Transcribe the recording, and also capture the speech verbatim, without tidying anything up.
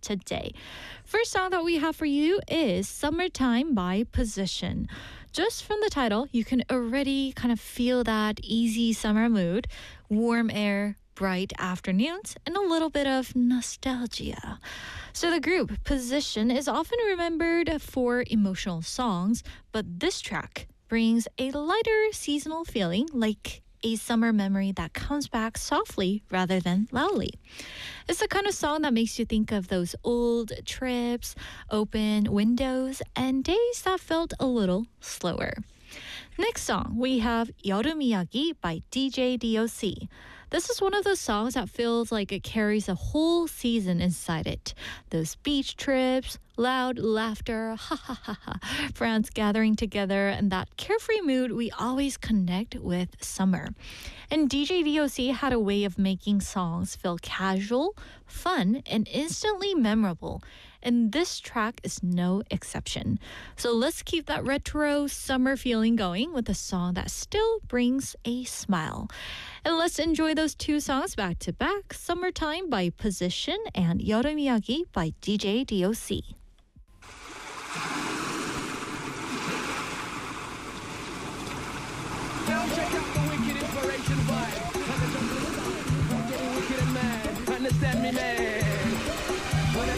today. First song that we have for you is Summertime by Position. Just from the title, you can already kind of feel that easy summer mood, warm air, bright afternoons, and a little bit of nostalgia. So the group Position is often remembered for emotional songs, but this track brings a lighter seasonal feeling, like a summer memory that comes back softly rather than loudly. It's the kind of song that makes you think of those old trips, open windows, and days that felt a little slower. Next song, we have 여름 이야기 by D J D O C. This is one of those songs that feels like it carries a whole season inside it. Those beach trips, loud laughter, ha ha ha ha, friends gathering together, and that carefree mood we always connect with summer. And D J D O C had a way of making songs feel casual, fun, and instantly memorable. And this track is no exception. So let's keep that retro summer feeling going with a song that still brings a smile. And let's enjoy those two songs back to back, Summertime by Position and 여름 이야기 by D J D O C. Understand me, man.